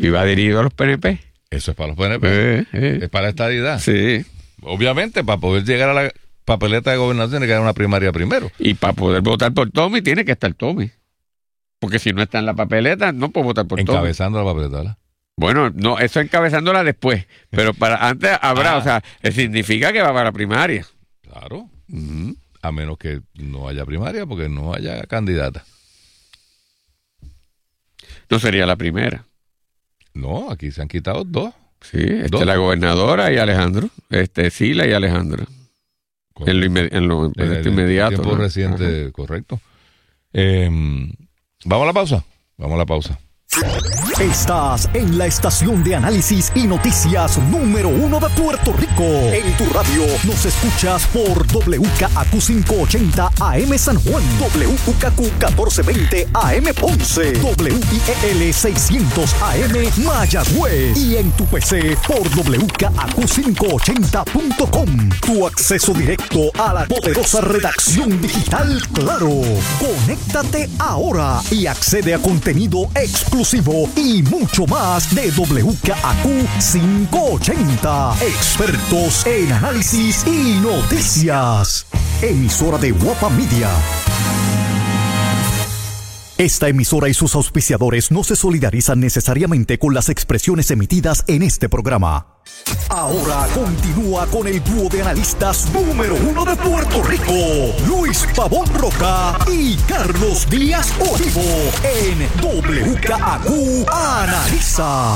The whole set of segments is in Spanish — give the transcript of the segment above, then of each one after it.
Y va dirigido a los PNP. Eso es para los PNP. Es para la estadidad. Sí. Obviamente, para poder llegar a la papeleta de gobernación tiene que haber una primaria primero. Y para poder votar por Tommy tiene que estar Tommy. Porque si no está en la papeleta, no puedo votar por Tommy. Encabezando la papeleta, ¿verdad? Bueno, no, eso encabezándola después. Pero para antes habrá, o sea, significa que va para la primaria. Claro. A menos que no haya primaria, porque no haya candidata. No sería la primera. No, aquí se han quitado dos. Sí, la gobernadora y Alejandro. Sila y Alejandro. En lo inmediato. En tiempo reciente, correcto. ¿Vamos a la pausa? Vamos a la pausa. Estás en la estación de análisis y noticias número 1 de Puerto Rico. En tu radio nos escuchas por WKAQ 580 AM San Juan, WKQ 1420 AM Ponce, WIEL 600 AM Mayagüez y en tu PC por WKAQ580.com. Tu acceso directo a la poderosa redacción digital Claro. Conéctate ahora y accede a contenido exclusivo y mucho más de WKAQ 580. Expertos en análisis y noticias. Emisora de Guapa Media. Esta emisora y sus auspiciadores no se solidarizan necesariamente con las expresiones emitidas en este programa. Ahora continúa con el dúo de analistas número 1 de Puerto Rico, Luis Pavón Roca y Carlos Díaz Olivo, en WKAQ Analiza.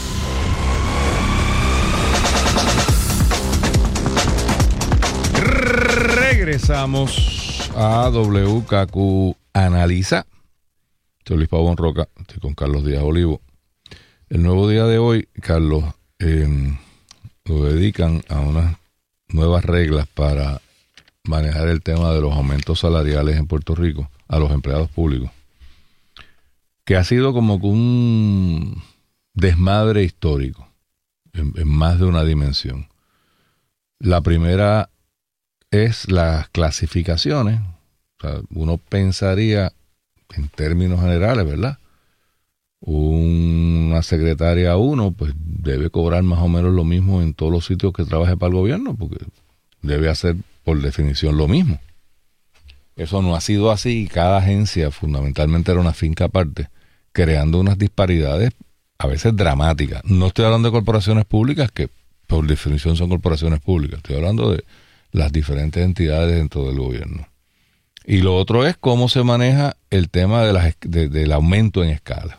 Regresamos a WKAQ Analiza. Soy Luis Pavón Roca, estoy con Carlos Díaz Olivo. El nuevo día de hoy, Carlos, lo dedican a unas nuevas reglas para manejar el tema de los aumentos salariales en Puerto Rico a los empleados públicos, que ha sido como que un desmadre histórico en más de una dimensión. La primera es las clasificaciones. O sea, uno pensaría en términos generales, ¿verdad? Una secretaria 1 pues debe cobrar más o menos lo mismo en todos los sitios que trabaje para el gobierno, porque debe hacer por definición lo mismo. Eso no ha sido así y cada agencia fundamentalmente era una finca aparte, creando unas disparidades a veces dramáticas. No estoy hablando de corporaciones públicas, que por definición son corporaciones públicas, estoy hablando de las diferentes entidades dentro del gobierno. Y lo otro es cómo se maneja el tema del aumento en escala.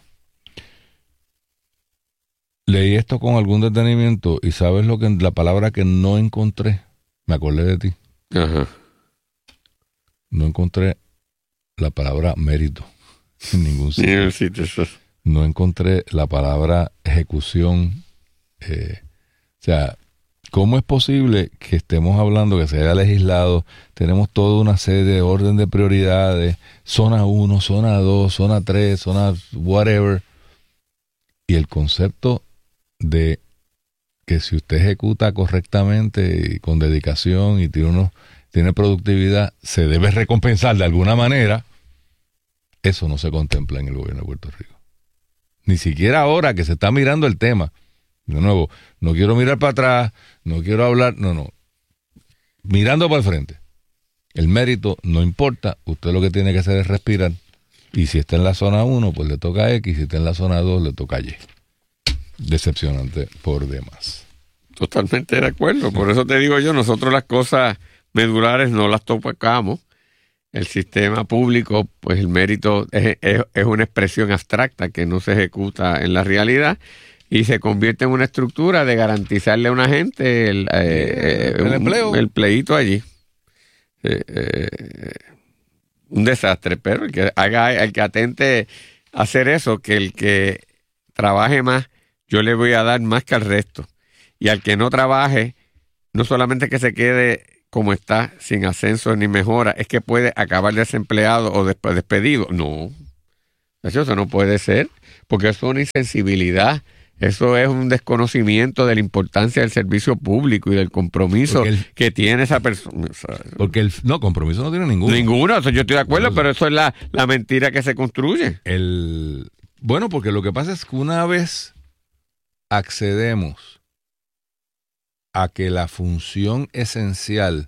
Leí esto con algún detenimiento y ¿sabes la palabra que no encontré? Me acordé de ti. Ajá. No encontré la palabra mérito en ningún sitio. No encontré la palabra ejecución. O sea, ¿cómo es posible que estemos hablando que se haya legislado? Tenemos toda una serie de orden de prioridades, zona 1, zona 2, zona 3, zona whatever. Y el concepto de que si usted ejecuta correctamente y con dedicación y tiene productividad, se debe recompensar de alguna manera. Eso no se contempla en el gobierno de Puerto Rico. Ni siquiera ahora que se está mirando el tema. De nuevo, no quiero mirar para atrás, no quiero hablar, no. Mirando para el frente. El mérito no importa, usted lo que tiene que hacer es respirar. Y si está en la zona 1, pues le toca X, si está en la zona 2, le toca Y. Decepcionante por demás. Totalmente de acuerdo. Por eso te digo yo, nosotros las cosas medulares no las tocamos. El sistema público, pues el mérito es una expresión abstracta que no se ejecuta en la realidad y se convierte en una estructura de garantizarle a una gente el empleo, el pleito allí. Un desastre, pero el que atente a hacer eso, que el que trabaje más, yo le voy a dar más que al resto. Y al que no trabaje, no solamente que se quede como está, sin ascenso ni mejora, es que puede acabar desempleado o despedido. No, eso no puede ser, porque eso es una insensibilidad. Eso es un desconocimiento de la importancia del servicio público y del compromiso que tiene esa persona. Porque compromiso no tiene ninguno. Ninguno, yo estoy de acuerdo, pero eso es la mentira que se construye. Bueno, porque lo que pasa es que una vez accedemos a que la función esencial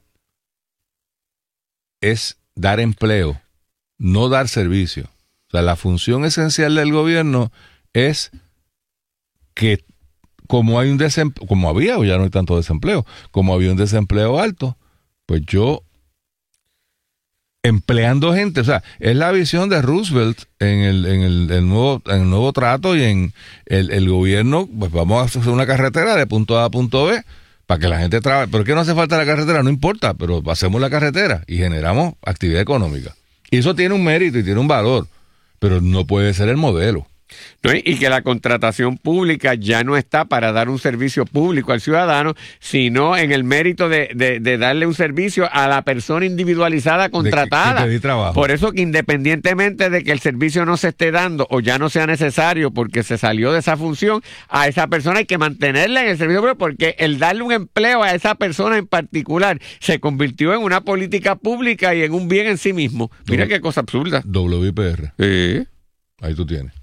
es dar empleo, no dar servicio. O sea, la función esencial del gobierno es que como hay un desempleo, como había, o ya no hay tanto desempleo, como había un desempleo alto, pues yo empleando gente, o sea, es la visión de Roosevelt en el nuevo trato y en el gobierno, pues vamos a hacer una carretera de punto A a punto B para que la gente trabaje. ¿Por qué no hace falta la carretera? No importa, pero hacemos la carretera y generamos actividad económica. Y eso tiene un mérito y tiene un valor, pero no puede ser el modelo. ¿No? Y que la contratación pública ya no está para dar un servicio público al ciudadano, sino en el mérito de darle un servicio a la persona individualizada contratada. Que pedí trabajo. Por eso que independientemente de que el servicio no se esté dando o ya no sea necesario porque se salió de esa función, a esa persona hay que mantenerla en el servicio público, porque el darle un empleo a esa persona en particular se convirtió en una política pública y en un bien en sí mismo. Mira qué cosa absurda. WIPR. Sí. Ahí tú tienes.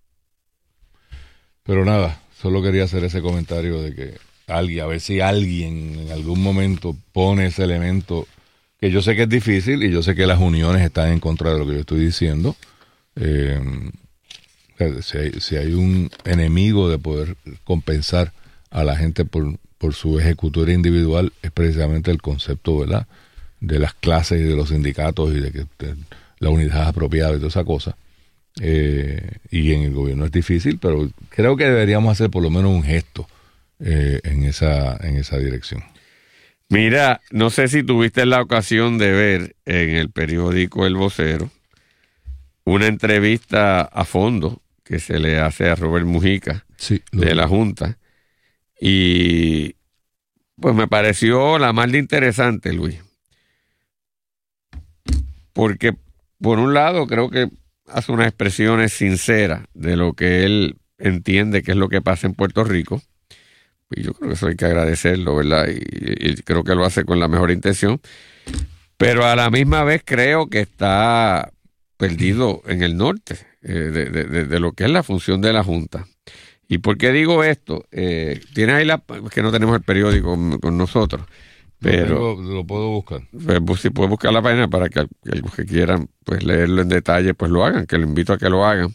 Pero nada, solo quería hacer ese comentario de que a ver si alguien en algún momento pone ese elemento, que yo sé que es difícil y yo sé que las uniones están en contra de lo que yo estoy diciendo. Si hay un enemigo de poder compensar a la gente por su ejecutoria individual, es precisamente el concepto, ¿verdad?, de las clases y de los sindicatos y de que la unidad apropiada y toda esa cosa. Y en el gobierno es difícil, pero creo que deberíamos hacer por lo menos un gesto en esa dirección. Mira, no sé si tuviste la ocasión de ver en el periódico El Vocero una entrevista a fondo que se le hace a Robert Mujica, sí, de la Junta, y pues me pareció la más de interesante, Luis, porque por un lado creo que hace unas expresiones sinceras de lo que él entiende que es lo que pasa en Puerto Rico. Y yo creo que eso hay que agradecerlo, ¿verdad? Y creo que lo hace con la mejor intención. Pero a la misma vez creo que está perdido en el norte de lo que es la función de la Junta. ¿Y por qué digo esto? Tienes ahí que no tenemos el periódico con nosotros. Pero lo puedo buscar. Pues, si puedes buscar la página para que los que quieran pues leerlo en detalle, pues lo hagan, que lo invito a que lo hagan.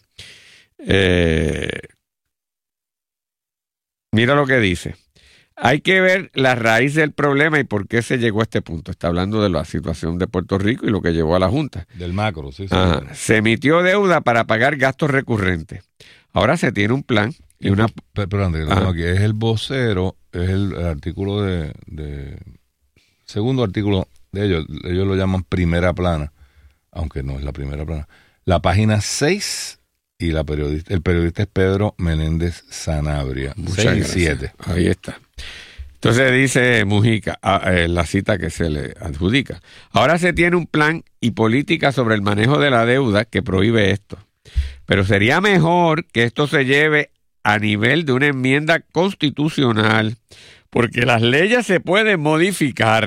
Mira lo que dice. Hay que ver la raíz del problema y por qué se llegó a este punto. Está hablando de la situación de Puerto Rico y lo que llevó a la Junta. Del macro, sí. Se emitió deuda para pagar gastos recurrentes. Ahora se tiene un plan y una... Pero Andrés, aquí es el vocero, es el artículo de segundo artículo de ellos lo llaman primera plana, aunque no es la primera plana. La página 6 y el periodista es Pedro Menéndez Sanabria. 6 y 7. Ahí está. Entonces dice Mujica, la cita que se le adjudica. Ahora se tiene un plan y política sobre el manejo de la deuda que prohíbe esto. Pero sería mejor que esto se lleve a nivel de una enmienda constitucional, porque las leyes se pueden modificar.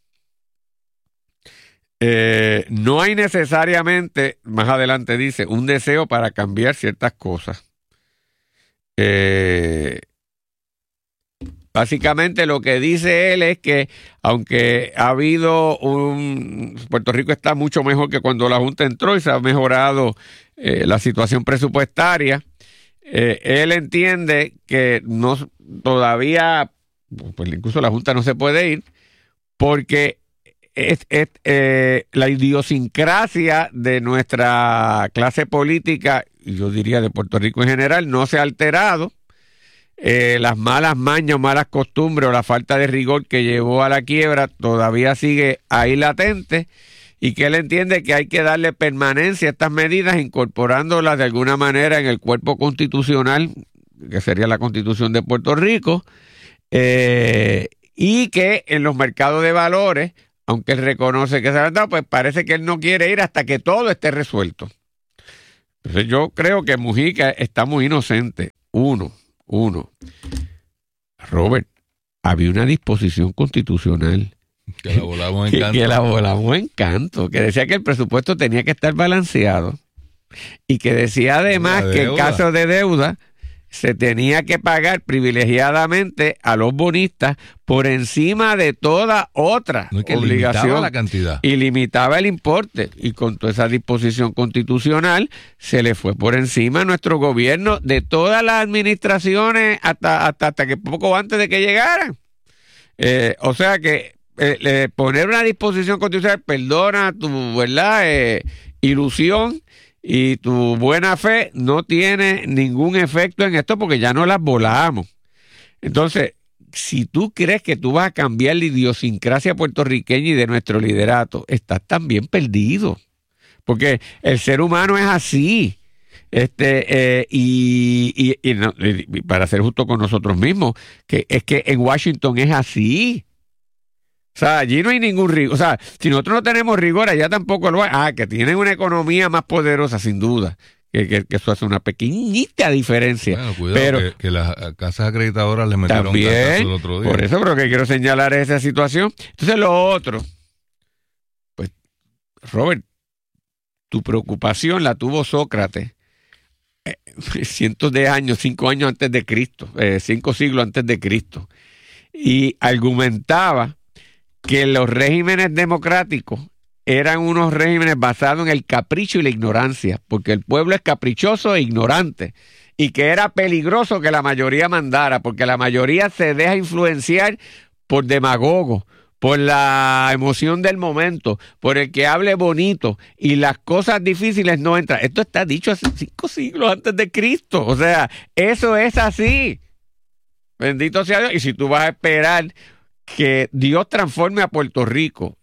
No hay necesariamente, más adelante dice, un deseo para cambiar ciertas cosas. Básicamente lo que dice él es que aunque ha habido Puerto Rico está mucho mejor que cuando la Junta entró y se ha mejorado la situación presupuestaria, él entiende que no todavía, pues incluso la Junta no se puede ir porque la idiosincrasia de nuestra clase política, y yo diría de Puerto Rico en general, no se ha alterado. Las malas mañas, malas costumbres o la falta de rigor que llevó a la quiebra todavía sigue ahí latente, y que él entiende que hay que darle permanencia a estas medidas incorporándolas de alguna manera en el cuerpo constitucional, que sería la Constitución de Puerto Rico, y que en los mercados de valores, aunque él reconoce que se han dado, pues parece que él no quiere ir hasta que todo esté resuelto. Entonces yo creo que Mujica está muy inocente. Uno. Robert, había una disposición constitucional que la volamos en canto. Que la volamos en canto, que decía que el presupuesto tenía que estar balanceado y que decía además que en caso de deuda se tenía que pagar privilegiadamente a los bonistas por encima de toda otra obligación. Limitaba la cantidad. Y limitaba el importe. Y con toda esa disposición constitucional se le fue por encima a nuestro gobierno de todas las administraciones hasta que poco antes de que llegaran. O sea que poner una disposición constitucional perdona tu, ¿verdad? Ilusión y tu buena fe no tiene ningún efecto en esto porque ya no las volamos. Entonces, si tú crees que tú vas a cambiar la idiosincrasia puertorriqueña y de nuestro liderato, estás también perdido. Porque el ser humano es así. Y para ser justo con nosotros mismos, que es que en Washington es así. O sea, allí no hay ningún rigor. O sea, si nosotros no tenemos rigor, allá tampoco lo hay. Que tienen una economía más poderosa, sin duda. Que eso hace una pequeñita diferencia. Bueno, cuidado, pero que las casas acreditadoras les metieron también, un cantazo el otro día. Por eso creo que quiero señalar esa situación. Entonces, lo otro, pues, Robert, tu preocupación la tuvo Sócrates cientos de años, 5 años antes de Cristo, 5 siglos antes de Cristo. Y argumentaba que los regímenes democráticos eran unos regímenes basados en el capricho y la ignorancia, porque el pueblo es caprichoso e ignorante, y que era peligroso que la mayoría mandara, porque la mayoría se deja influenciar por demagogos, por la emoción del momento, por el que hable bonito, y las cosas difíciles no entran. Esto está dicho hace 5 siglos antes de Cristo. O sea, eso es así. Bendito sea Dios. Y si tú vas a esperar que Dios transforme a Puerto Rico,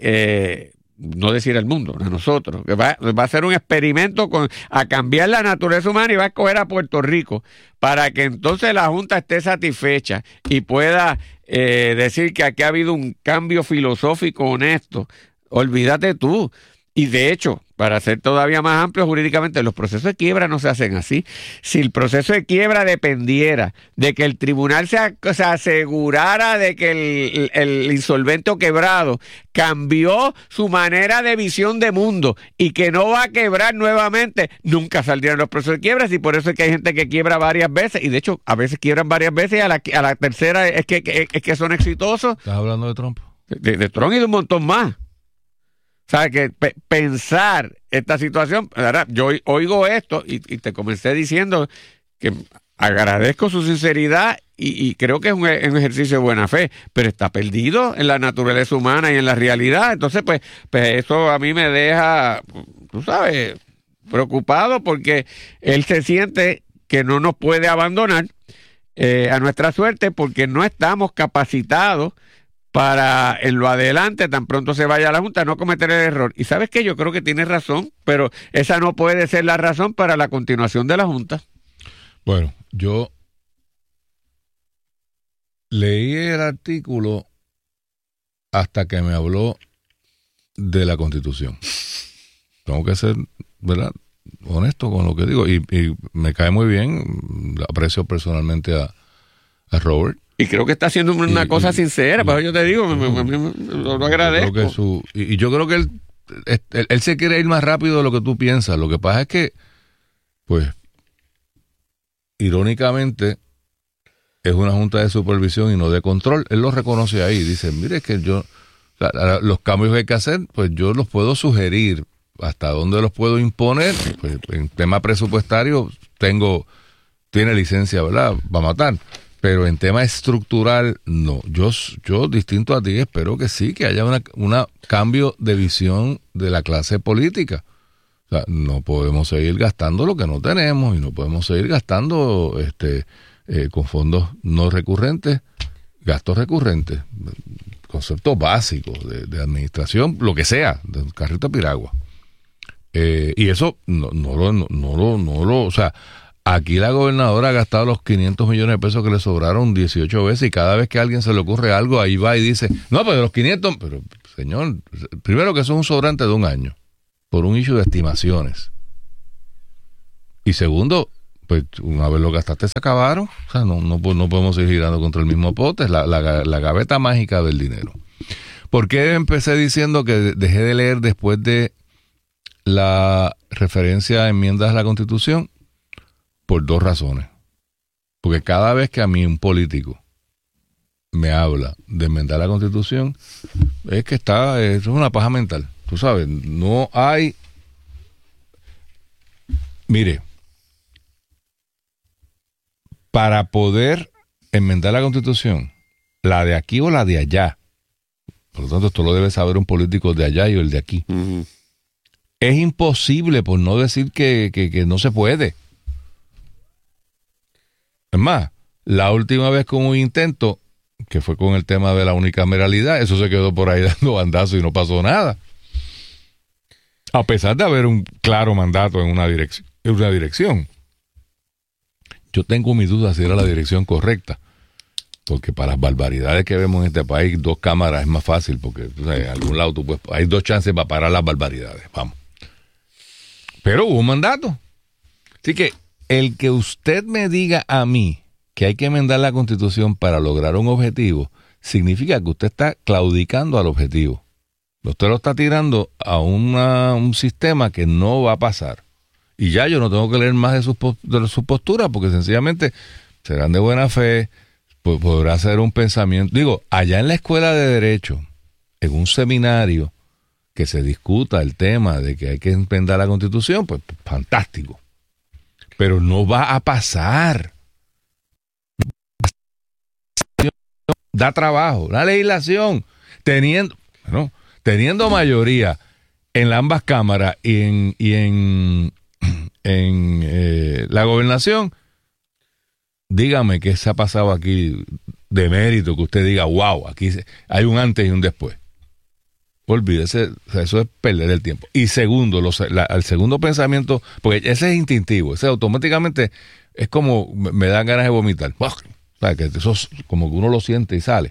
no decir al mundo, a nosotros, que va a ser un experimento a cambiar la naturaleza humana y va a escoger a Puerto Rico para que entonces la Junta esté satisfecha y pueda decir que aquí ha habido un cambio filosófico honesto. Olvídate tú. Y de hecho, para ser todavía más amplio jurídicamente, los procesos de quiebra no se hacen así. Si el proceso de quiebra dependiera de que el tribunal se asegurara de que el insolvente o quebrado cambió su manera de visión de mundo y que no va a quebrar nuevamente, nunca saldrían los procesos de quiebra. Y por eso es que hay gente que quiebra varias veces, y de hecho a veces quiebran varias veces y a la tercera es que son exitosos. ¿Estás hablando de Trump? De Trump y de un montón más. ¿Sabes? Que pensar esta situación, ¿verdad? Yo oigo esto y te comencé diciendo que agradezco su sinceridad y creo que es un ejercicio de buena fe, pero está perdido en la naturaleza humana y en la realidad. Entonces, pues eso a mí me deja, tú sabes, preocupado porque él se siente que no nos puede abandonar a nuestra suerte porque no estamos capacitados para en lo adelante, tan pronto se vaya a la Junta, no cometer el error. Y ¿sabes qué? Yo creo que tienes razón, pero esa no puede ser la razón para la continuación de la Junta. Bueno, yo leí el artículo hasta que me habló de la Constitución. Tengo que ser, ¿verdad?, honesto con lo que digo. Y me cae muy bien, aprecio personalmente a Robert. Y creo que está haciendo una cosa sincera, pero yo te digo, lo agradezco. Yo creo que él se quiere ir más rápido de lo que tú piensas. Lo que pasa es que, pues, irónicamente, es una junta de supervisión y no de control. Él lo reconoce ahí. Dice, mire, es que los cambios que hay que hacer, pues yo los puedo sugerir. ¿Hasta dónde los puedo imponer? Pues, en tema presupuestario, tiene licencia, ¿verdad?, va a matar. Pero en tema estructural, no. Yo distinto a ti, espero que sí, que haya una cambio de visión de la clase política. O sea, no podemos seguir gastando lo que no tenemos y no podemos seguir gastando con fondos no recurrentes, gastos recurrentes, conceptos básicos de administración, lo que sea, de carrito de piragua. Y eso no lo, o sea, aquí la gobernadora ha gastado los 500 millones de pesos que le sobraron 18 veces y cada vez que a alguien se le ocurre algo, ahí va y dice, no, pero los 500, pero señor, primero que eso es un sobrante de un año, por un issue de estimaciones. Y segundo, pues una vez lo gastaste se acabaron, o sea, no podemos seguir girando contra el mismo pote, es la gaveta mágica del dinero. ¿Por qué empecé diciendo que dejé de leer después de la referencia a enmiendas a la Constitución? Por 2 razones. Porque cada vez que a mí un político me habla de enmendar la Constitución, es que es una paja mental. Tú sabes, no hay... Mire, para poder enmendar la Constitución, la de aquí o la de allá, por lo tanto esto lo debe saber un político de allá y el de aquí, es imposible, por no decir que no se puede. Es más, la última vez con un intento, que fue con el tema de la unicameralidad, eso se quedó por ahí dando bandazos y no pasó nada. A pesar de haber un claro mandato en una dirección. Yo tengo mis dudas si era la dirección correcta. Porque para las barbaridades que vemos en este país, 2 cámaras es más fácil, porque tú sabes, en algún lado hay 2 chances para parar las barbaridades. Vamos. Pero hubo un mandato. Así que el que usted me diga a mí que hay que enmendar la Constitución para lograr un objetivo, significa que usted está claudicando al objetivo. Usted lo está tirando a un sistema que no va a pasar. Y ya yo no tengo que leer más de sus posturas, porque sencillamente serán de buena fe, podrá ser un pensamiento. Digo, allá en la escuela de Derecho, en un seminario que se discuta el tema de que hay que enmendar la Constitución, pues fantástico. Pero no va a pasar. Da trabajo. La legislación, teniendo mayoría en ambas cámaras y en la gobernación, dígame qué se ha pasado aquí de mérito, que usted diga, wow, aquí hay un antes y un después. Olvídese, eso es perder el tiempo. Y segundo, el segundo pensamiento, porque ese es instintivo, ese automáticamente es como me dan ganas de vomitar. O sea, que eso es como que uno lo siente y sale.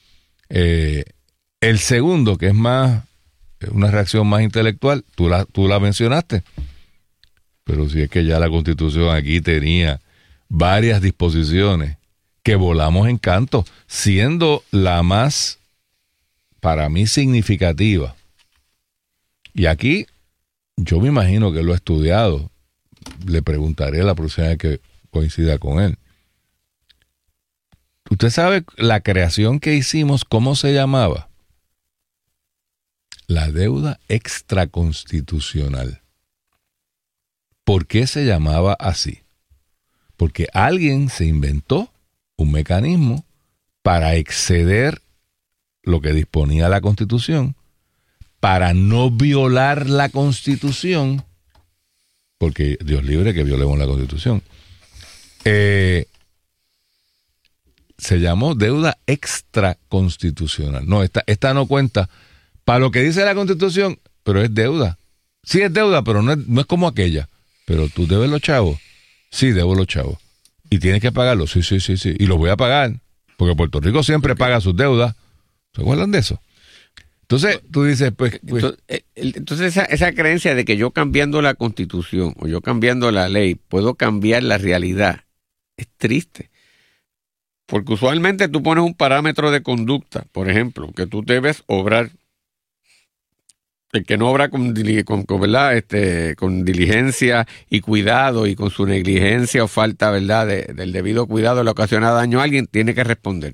El segundo, que es más una reacción más intelectual, tú la mencionaste. Pero si es que ya la Constitución aquí tenía varias disposiciones que volamos en canto, siendo la más, para mí, significativa. Y aquí, yo me imagino que lo he estudiado. Le preguntaré la próxima vez que coincida con él. ¿Usted sabe la creación que hicimos, cómo se llamaba? La deuda extraconstitucional. ¿Por qué se llamaba así? Porque alguien se inventó un mecanismo para exceder lo que disponía la Constitución, para no violar la Constitución, porque Dios libre que violemos la Constitución. Se llamó deuda extraconstitucional. No, esta no cuenta para lo que dice la Constitución, pero es deuda. Sí es deuda, pero no es como aquella. Pero tú debes los chavos. Sí, debo los chavos. ¿Y tienes que pagarlos? Sí. Y los voy a pagar, porque Puerto Rico siempre paga sus deudas. ¿Se acuerdan de eso? Entonces, tú dices, Entonces esa creencia de que yo cambiando la Constitución o yo cambiando la ley puedo cambiar la realidad es triste. Porque usualmente tú pones un parámetro de conducta, por ejemplo, que tú debes obrar. El que no obra con diligencia y cuidado y con su negligencia o falta, ¿verdad?, del debido cuidado le ocasiona daño a alguien, tiene que responder.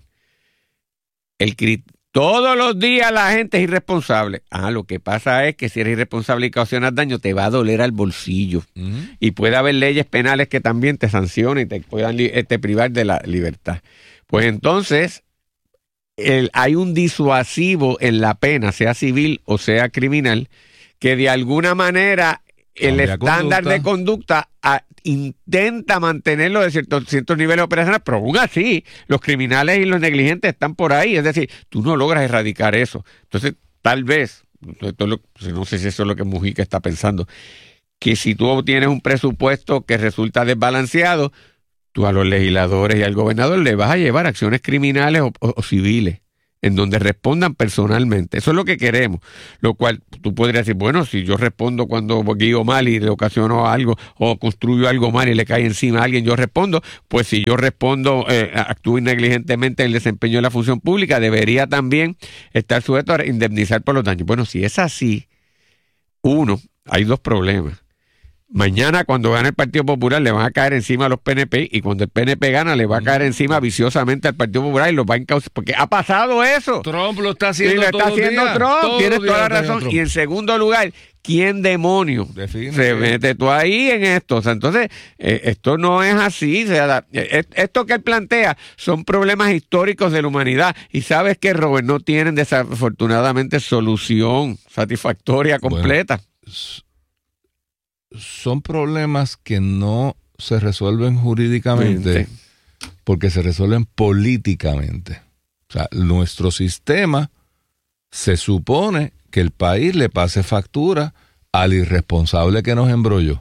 Todos los días la gente es irresponsable. Lo que pasa es que si eres irresponsable y ocasionas daño, te va a doler al bolsillo. Y puede haber leyes penales que también te sancionen y te puedan privar de la libertad. Pues entonces, hay un disuasivo en la pena, sea civil o sea criminal, que de alguna manera el estándar de conducta intenta mantenerlo de ciertos niveles operacionales, pero aún así los criminales y los negligentes están por ahí. Es decir, tú no logras erradicar eso. Entonces, tal vez, no sé si eso es lo que Mujica está pensando, que si tú tienes un presupuesto que resulta desbalanceado, tú a los legisladores y al gobernador le vas a llevar acciones criminales o civiles en donde respondan personalmente. Eso es lo que queremos. Lo cual tú podrías decir, bueno, si yo respondo cuando guío mal y le ocasiono algo o construyo algo mal y le cae encima a alguien, yo respondo. Pues si yo respondo, actúo negligentemente en el desempeño de la función pública, debería también estar sujeto a indemnizar por los daños. Bueno, si es así, hay 2 problemas. Mañana, cuando gane el Partido Popular, le van a caer encima a los PNP, y cuando el PNP gana, le va a caer encima viciosamente al Partido Popular y los va a encauzar. Porque ha pasado eso. Trump lo está haciendo. Sí, lo está haciendo Trump. Tienes toda la razón. Y en segundo lugar, ¿quién demonio se mete tú ahí en esto? O sea, entonces, esto no es así. O sea, esto que él plantea son problemas históricos de la humanidad. Y sabes que, Robert, no tienen desafortunadamente solución satisfactoria completa. Bueno, son problemas que no se resuelven jurídicamente porque se resuelven políticamente. O sea, nuestro sistema se supone que el país le pase factura al irresponsable que nos embrolló.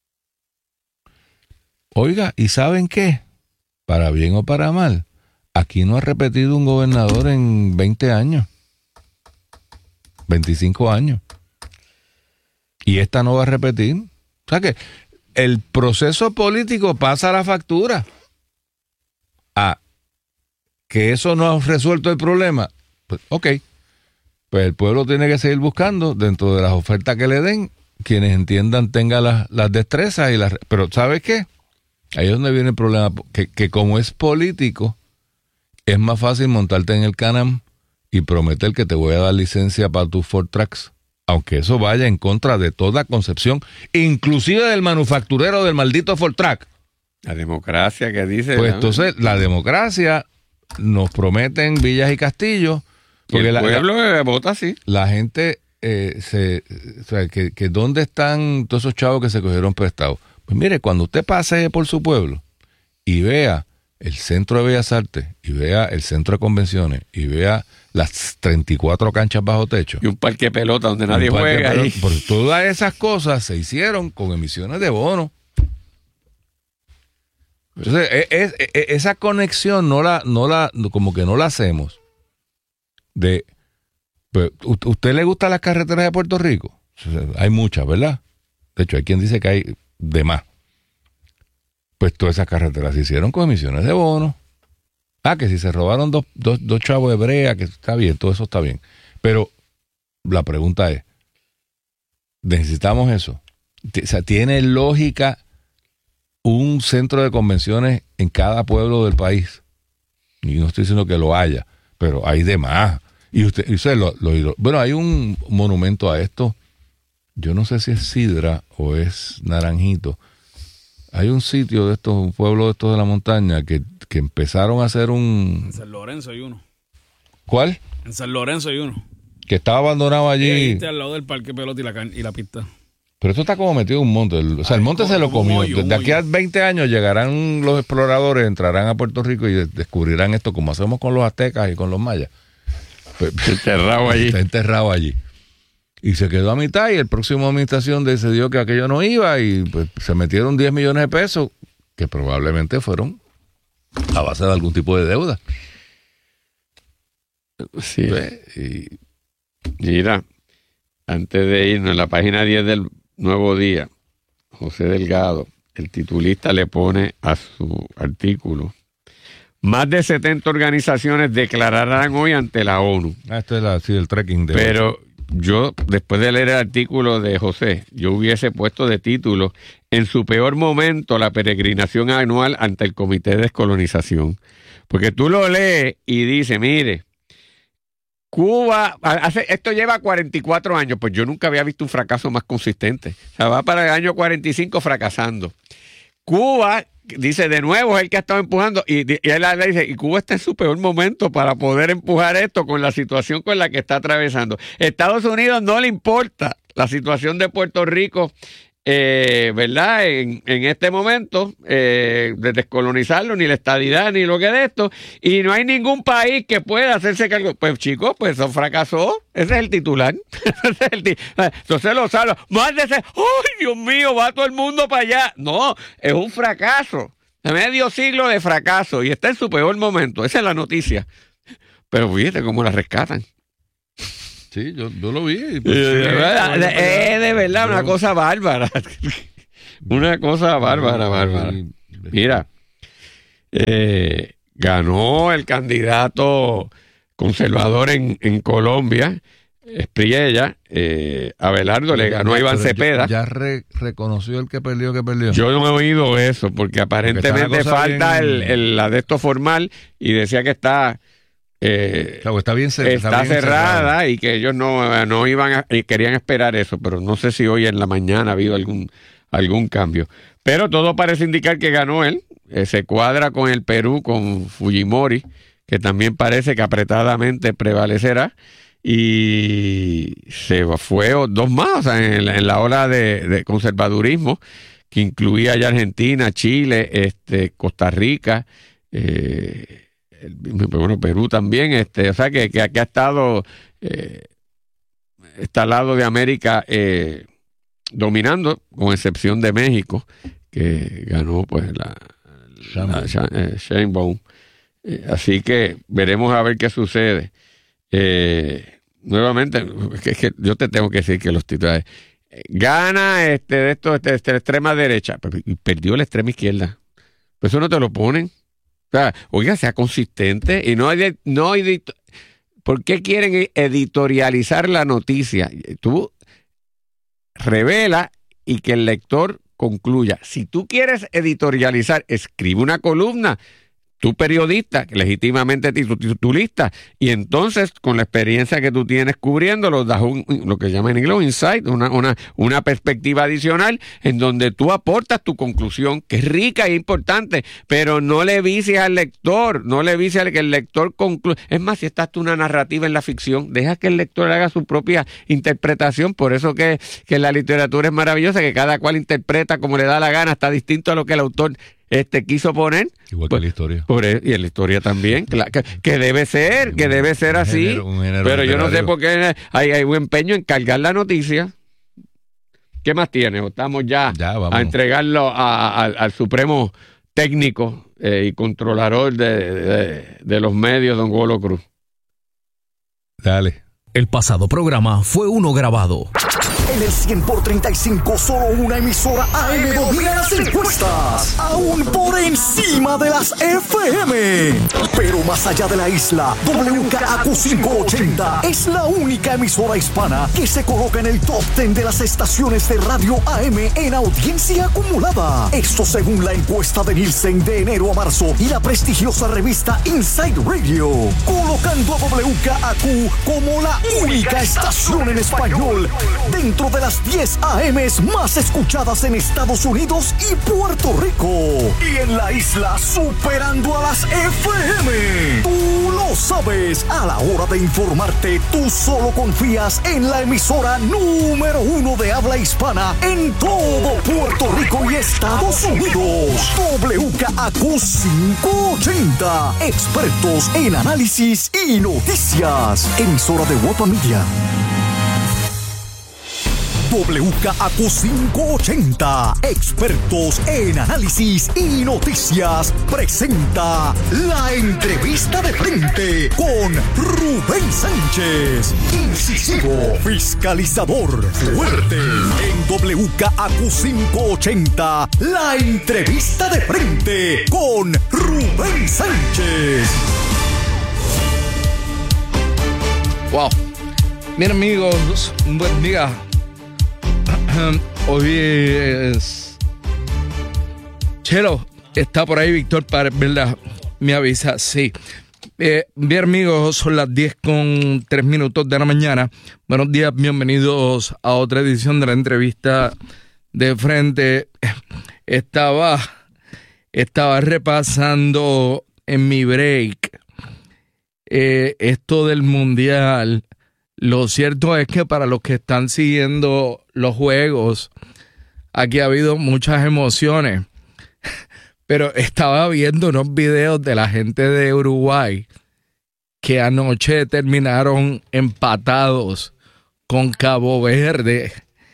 Oiga, ¿y saben qué? Para bien o para mal, aquí no ha repetido un gobernador en 20 años, 25 años. Y esta no va a repetir. O sea que el proceso político pasa la factura. Que eso no ha resuelto el problema. Pues, ok. Pues el pueblo tiene que seguir buscando dentro de las ofertas que le den, quienes entiendan tengan las destrezas y las... Pero ¿sabes qué? Ahí es donde viene el problema, que como es político, es más fácil montarte en el Can-Am y prometer que te voy a dar licencia para tus Ford Trucks, aunque eso vaya en contra de toda concepción, inclusive del manufacturero del maldito Ford Truck. La democracia que dice... Pues entonces, la democracia nos prometen villas y castillos. Porque el pueblo vota así. La gente, o sea, que ¿dónde están todos esos chavos que se cogieron prestados? Pues mire, cuando usted pase por su pueblo y vea el Centro de Bellas Artes, y vea el Centro de Convenciones, y vea las 34 canchas bajo techo. Y un parque de pelota donde nadie juega. Porque todas esas cosas se hicieron con emisiones de bonos. Entonces, esa conexión como que no la hacemos. Pues, ¿usted le gustan las carreteras de Puerto Rico? Hay muchas, ¿verdad? De hecho, hay quien dice que hay de más. Pues todas esas carreteras se hicieron con emisiones de bonos. Que si se robaron dos chavos de brea, que está bien, todo eso está bien. Pero la pregunta es, ¿necesitamos eso? O sea, ¿tiene lógica un centro de convenciones en cada pueblo del país? Y no estoy diciendo que lo haya, pero hay de más. Y usted bueno, hay un monumento a esto. Yo no sé si es Sidra o es Naranjito. Hay un sitio de estos, un pueblo de estos de la montaña que empezaron a hacer un... En San Lorenzo hay uno. ¿Cuál? En San Lorenzo hay uno. Que estaba abandonado allí. Ahí está al lado del parque pelota y la pista. Pero esto está como metido en un monte. O sea, el monte se lo comió. Desde aquí a 20 años llegarán los exploradores, entrarán a Puerto Rico y descubrirán esto como hacemos con los aztecas y con los mayas. Enterrado allí. Está enterrado allí. Y se quedó a mitad y el próximo administración decidió que aquello no iba y pues se metieron 10 millones de pesos que probablemente fueron a base de algún tipo de deuda. Sí. Mira, antes de irnos, en la página 10 del Nuevo Día, José Delgado, el titulista, le pone a su artículo: más de 70 organizaciones declararán hoy ante la ONU. Esto es el trekking de... Pero yo, después de leer el artículo de José, yo hubiese puesto de título: en su peor momento, la peregrinación anual ante el Comité de Descolonización. Porque tú lo lees y dice, mire, Cuba, esto lleva 44 años, pues yo nunca había visto un fracaso más consistente. O sea, va para el año 45 fracasando. Cuba, dice, de nuevo es el que ha estado empujando, y él le dice, y Cuba está en su peor momento para poder empujar esto con la situación con la que está atravesando. Estados Unidos no le importa la situación de Puerto Rico, ¿verdad? En este momento, de descolonizarlo, ni la estadidad, ni lo que de esto, y no hay ningún país que pueda hacerse cargo. Pues chicos, pues eso fracasó. Ese es el titular. Entonces lo salva. Más de ese, ¡ay, Dios mío! Va todo el mundo para allá. No, es un fracaso. Medio siglo de fracaso y está en su peor momento. Esa es la noticia. Pero fíjate cómo la rescatan. Sí, yo lo vi. Pues, de verdad una cosa bárbara. Una cosa bárbara. Mira, ganó el candidato conservador en Colombia, Espriella, Abelardo le ganó a Iván Cepeda. ¿Ya reconoció el que perdió? Yo no he oído eso, porque aparentemente falta la de esto formal y decía que está está cerrada y que ellos no iban y querían esperar eso, pero no sé si hoy en la mañana ha habido algún cambio. Pero todo parece indicar que ganó él. Se cuadra con el Perú, con Fujimori, que también parece que apretadamente prevalecerá. Y se fue dos más, o sea, en la ola de conservadurismo, que incluía ya Argentina, Chile, Costa Rica, Perú también, o sea que aquí ha estado está al lado de América dominando, con excepción de México, que ganó pues Sheinbaum. Así que veremos a ver qué sucede. Nuevamente, es que yo te tengo que decir que los titulares gana de la extrema derecha, pero perdió la extrema izquierda. Pues eso no te lo ponen. O sea, oiga, sea consistente y no ¿por qué quieren editorializar la noticia? Tú revela y que el lector concluya. Si tú quieres editorializar, escribe una columna, tú periodista, legítimamente titulista, y entonces con la experiencia que tú tienes cubriéndolo, das lo que llaman en inglés un insight, una perspectiva adicional en donde tú aportas tu conclusión, que es rica e importante, pero no le vicies al lector, no le vicies al que el lector concluya. Es más, si estás tú una narrativa en la ficción, deja que el lector haga su propia interpretación. Por eso que la literatura es maravillosa, que cada cual interpreta como le da la gana, está distinto a lo que el autor quiso poner. Igual que la historia. Y en la historia también, que debe ser así. Pero yo no sé por qué hay buen empeño en cargar la noticia. ¿Qué más tiene? Estamos ya a entregarlo al Supremo Técnico y Controlador de los medios, don Golo Cruz. Dale. El pasado programa fue uno grabado. En el 100 por 35, solo una emisora AM domina las encuestas. Aún por encima de las FM. Pero más allá de la isla, WKAQ 580 es la única emisora hispana que se coloca en el top 10 de las estaciones de radio AM en audiencia acumulada. Esto según la encuesta de Nielsen de enero a marzo y la prestigiosa revista Inside Radio, colocando a WKAQ como la única estación en español dentro de las 10 AMs más escuchadas en Estados Unidos y Puerto Rico. Y en la isla superando a las FM. Tú lo sabes. A la hora de informarte, tú solo confías en la emisora número 1 de habla hispana en todo Puerto Rico y Estados Unidos. WKAQ 580. Expertos en análisis y noticias. Emisora de Guapa Media. WKAQ 580, expertos en análisis y noticias, presenta la entrevista de frente con Rubén Sánchez. Incisivo, fiscalizador, fuerte. En WKAQ 580, la entrevista de frente con Rubén Sánchez. Wow. Bien, amigos, un buen día. Hoy es Chelo, está por ahí Víctor para ¿verdad? Me avisa, sí. Bien, amigos, son las 10:03 de la mañana. Buenos días, bienvenidos a otra edición de la entrevista de frente. Estaba repasando en mi break esto del mundial. Lo cierto es que para los que están siguiendo los juegos, aquí ha habido muchas emociones. Pero estaba viendo unos videos de la gente de Uruguay que anoche terminaron empatados con Cabo Verde.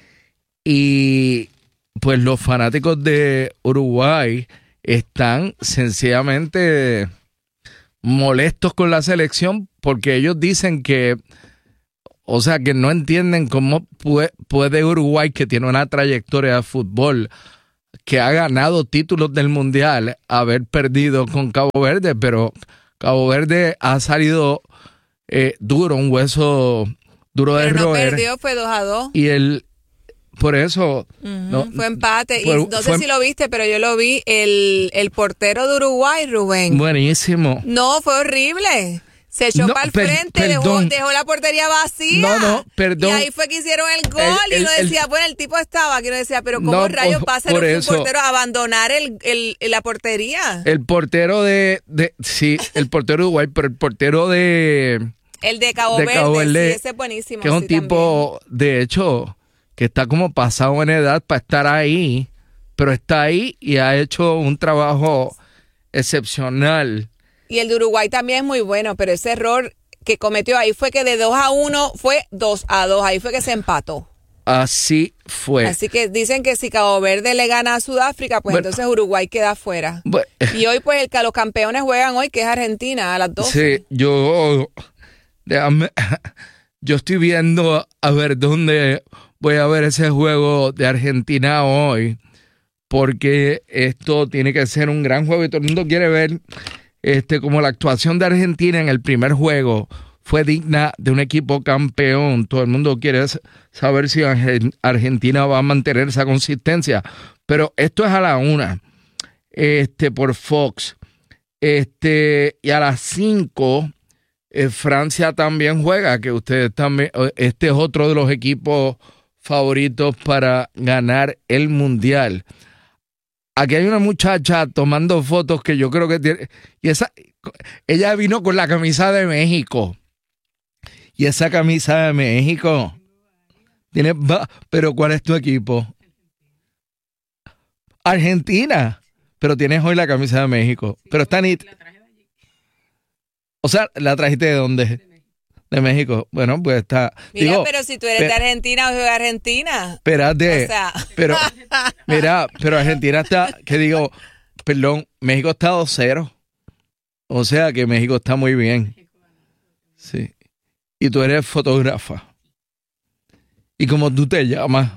Y pues los fanáticos de Uruguay están sencillamente molestos con la selección porque ellos dicen que que no entienden cómo puede Uruguay, que tiene una trayectoria de fútbol, que ha ganado títulos del Mundial, haber perdido con Cabo Verde, pero Cabo Verde ha salido duro, un hueso duro de Pero no roer. perdió, fue 2-2. Y por eso... No, fue empate. Y no sé si lo viste, pero yo lo vi. El portero de Uruguay, Rubén. Buenísimo. No, fue horrible. Se echó para el frente, dejó la portería vacía. No, perdón. Y ahí fue que hicieron el gol y uno decía, bueno, el tipo estaba aquí, uno decía, pero ¿cómo rayos va a ser un portero a abandonar la portería? El portero sí, el portero de Uruguay, pero el portero El de Cabo Verde, sí, ese es buenísimo. Que es un tipo, de hecho, que está como pasado en edad para estar ahí, pero está ahí y ha hecho un trabajo excepcional. Y el de Uruguay también es muy bueno, pero ese error que cometió ahí fue que de 2-1 fue 2-2. Ahí fue que se empató. Así fue. Así que dicen que si Cabo Verde le gana a Sudáfrica, pues entonces Uruguay queda afuera. Y hoy, pues, los campeones juegan hoy, que es Argentina, a las 12. Sí, yo estoy viendo a ver dónde voy a ver ese juego de Argentina hoy, porque esto tiene que ser un gran juego y todo el mundo quiere ver como la actuación de Argentina en el primer juego fue digna de un equipo campeón. Todo el mundo quiere saber si Argentina va a mantener esa consistencia. Pero esto es a la 1, por Fox. Y a las 5, Francia también juega, que ustedes también, este es otro de los equipos favoritos para ganar el Mundial. Aquí hay una muchacha tomando fotos que yo creo que tiene, y ella vino con la camisa de México. Y esa camisa de México tiene, pero ¿cuál es tu equipo? Argentina. Pero tienes hoy la camisa de México. Pero está nítida. O sea, ¿la trajiste de dónde? De México. Bueno, pues está. Mira, pero si tú eres de Argentina, o de Argentina. Espérate. O sea. Pero, mira, pero Argentina está, México está 2-0. O sea que México está muy bien. Sí. Y tú eres fotógrafa. ¿Y cómo tú te llamas?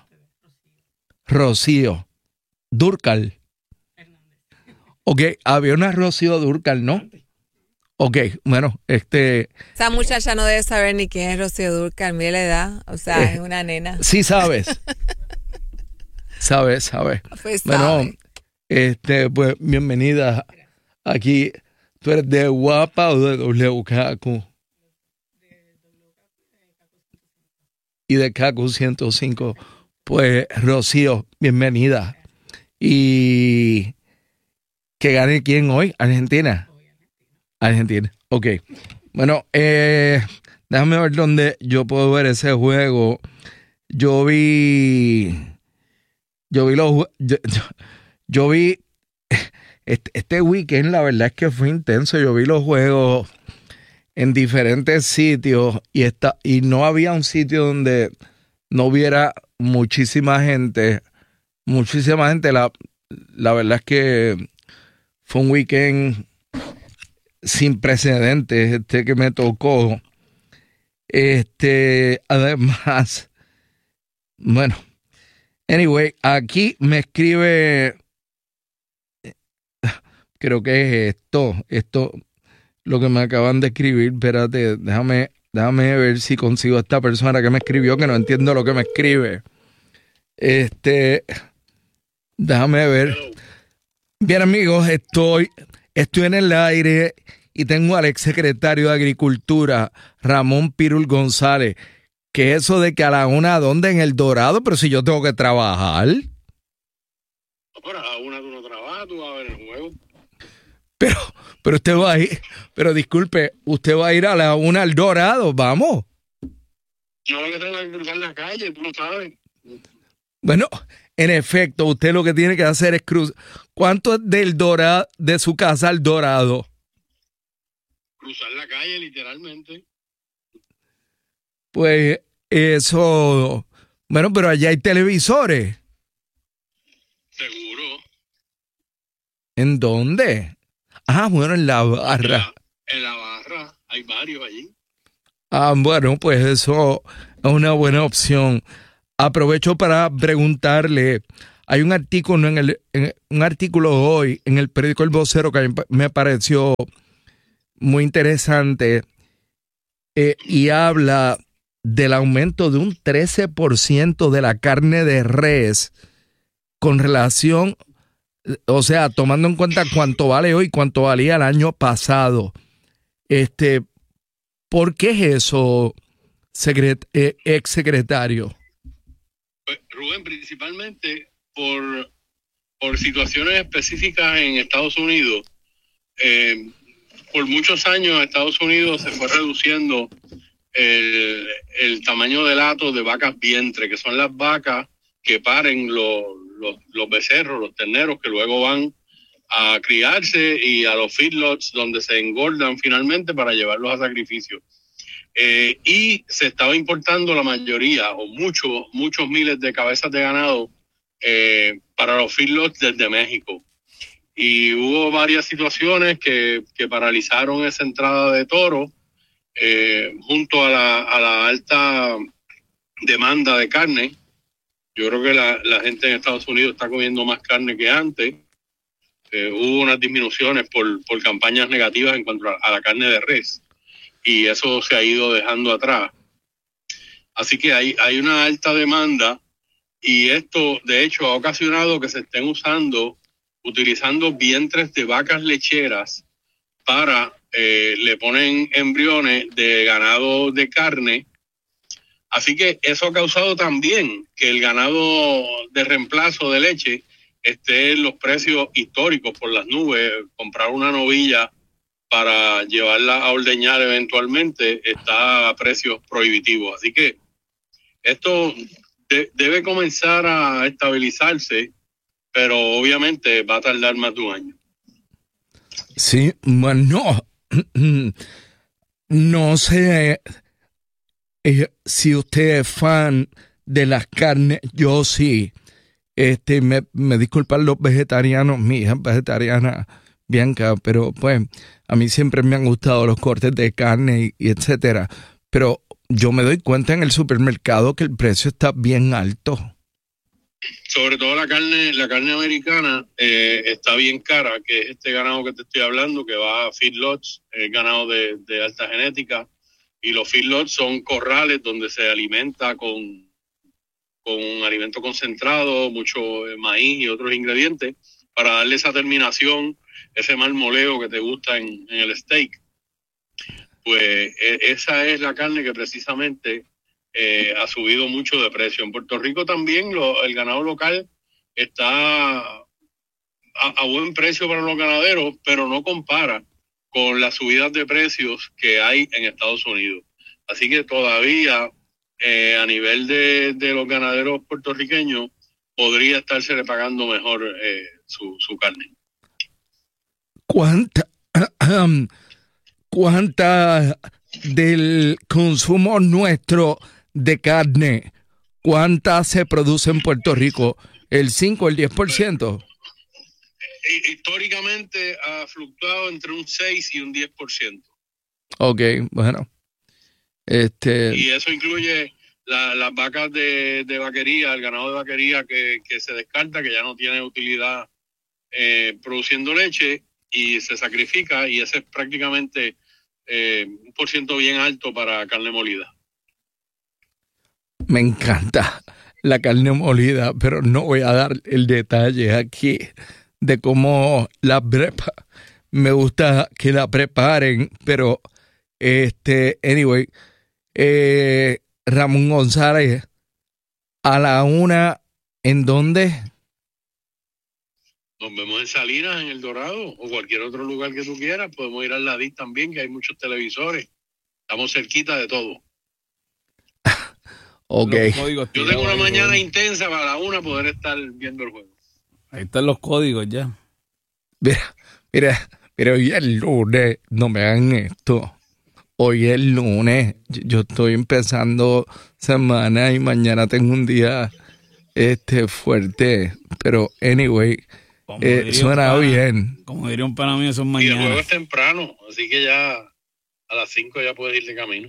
Rocío Dúrcal. Ok, había una Rocío Dúrcal, ¿no? Ok, bueno, Esa muchacha no debe saber ni quién es Rocío Dúrcal, mira la edad, o sea, es una nena. Sí sabes. sabes. Pues bueno, pues bienvenida aquí. ¿Tú eres de Guapa o de WKQ? Y de KQ 105. Pues, Rocío, bienvenida. ¿Y que gane quién hoy? ¿Argentina? Argentina, ok. Bueno, déjame ver dónde yo puedo ver ese juego. Yo vi este weekend, la verdad es que fue intenso. Yo vi los juegos en diferentes sitios y no había un sitio donde no hubiera muchísima gente. La verdad es que fue un weekend sin precedentes que me tocó. Además, bueno, anyway, aquí me escribe, creo que es esto lo que me acaban de escribir. Espérate, déjame ver si consigo a esta persona que me escribió, que no entiendo lo que me escribe. Déjame ver. Bien, amigos, estoy en el aire y tengo al exsecretario de Agricultura, Ramón Pirul González. ¿Qué es eso de que a la 1 dónde? En El Dorado, pero si yo tengo que trabajar. Pero a la 1 tú no trabajas, tú vas a ver el juego. Pero usted va a ir, pero disculpe, usted va a ir a la 1 al Dorado, vamos. Yo lo que tengo que cruzar la calle, tú lo sabes. Bueno, en efecto, usted lo que tiene que hacer es cruzar. ¿Cuánto es del Dorado, de su casa al Dorado? Cruzar la calle, literalmente. Pues eso. Bueno, pero allá hay televisores. Seguro. ¿En dónde? Ah, bueno, en la barra. En la barra, hay varios allí. Ah, bueno, pues eso es una buena opción. Aprovecho para preguntarle, hay un artículo un artículo hoy en el periódico El Vocero que me pareció muy interesante y habla del aumento de un 13% de la carne de res con relación, o sea, tomando en cuenta cuánto vale hoy, cuánto valía el año pasado. ¿Por qué es eso, exsecretario? Pues, Rubén, principalmente por situaciones específicas en Estados Unidos. Por muchos años Estados Unidos se fue reduciendo el tamaño del hato de vacas vientre, que son las vacas que paren los becerros, los terneros, que luego van a criarse, y a los feedlots donde se engordan finalmente para llevarlos a sacrificio. Y se estaba importando la mayoría o muchos miles de cabezas de ganado para los feedlots desde México. Y hubo varias situaciones que paralizaron esa entrada de toro, junto a la alta demanda de carne. Yo creo que la gente en Estados Unidos está comiendo más carne que antes. Hubo unas disminuciones por campañas negativas en cuanto a la carne de res, y eso se ha ido dejando atrás. Así que hay una alta demanda, y esto de hecho ha ocasionado que se estén utilizando vientres de vacas lecheras le ponen embriones de ganado de carne. Así que eso ha causado también que el ganado de reemplazo de leche esté en los precios históricos por las nubes. Comprar una novilla para llevarla a ordeñar eventualmente está a precios prohibitivos. Así que esto debe comenzar a estabilizarse, pero obviamente va a tardar más de un año. Sí, bueno, no sé si usted es fan de las carnes. Yo sí. Me disculpan los vegetarianos, mi hija es vegetariana, Bianca, pero pues a mí siempre me han gustado los cortes de carne y etcétera. Pero yo me doy cuenta en el supermercado que el precio está bien alto. Sobre todo la carne americana está bien cara, que es este ganado que te estoy hablando, que va a feedlots, ganado de alta genética, y los feedlots son corrales donde se alimenta con alimento concentrado, mucho maíz y otros ingredientes, para darle esa terminación, ese marmoleo que te gusta en el steak. Pues esa es la carne que precisamente ha subido mucho de precio. En Puerto Rico también el ganado local está a buen precio para los ganaderos, pero no compara con las subidas de precios que hay en Estados Unidos. Así que todavía a nivel de los ganaderos puertorriqueños podría estársele pagando mejor su carne. ¿Cuánta del consumo nuestro de carne, cuánta se produce en Puerto Rico? ¿El 5 o el 10%? Históricamente ha fluctuado entre un 6 y un 10%. Ok, bueno. Y eso incluye las vacas de vaquería, el ganado de vaquería que se descarta, que ya no tiene utilidad produciendo leche, y se sacrifica, y ese es prácticamente un % bien alto para carne molida. Me encanta la carne molida, pero no voy a dar el detalle aquí de cómo la prepara. Me gusta que la preparen, pero anyway, Ramón González, a la 1, ¿en dónde? Nos vemos en Salinas, en El Dorado, o cualquier otro lugar que tú quieras. Podemos ir al Ladís también, que hay muchos televisores. Estamos cerquita de todo. Ok. Yo tengo una mañana intensa para la 1 poder estar viendo el juego. Ahí están los códigos ya. Mira, hoy es lunes, no me hagan esto. Hoy es lunes, yo estoy empezando semana y mañana tengo un día fuerte, pero anyway, suena bien. Como diría un pana mío, son mañana. Y el juego es temprano, así que ya a las 5 ya puedes ir de camino.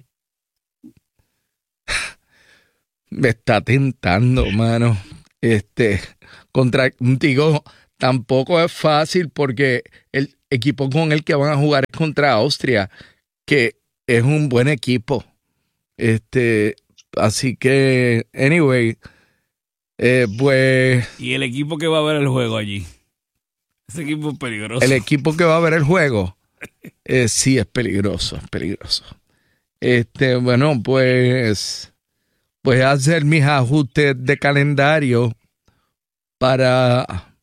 Me está tentando, mano. Contigo tampoco es fácil, porque el equipo con el que van a jugar es contra Austria, que es un buen equipo. Así que, anyway, pues... ¿Y el equipo que va a ver el juego allí? Ese equipo es peligroso. El equipo que va a ver el juego, sí, es peligroso, es peligroso. Bueno, pues hacer mis ajustes de calendario para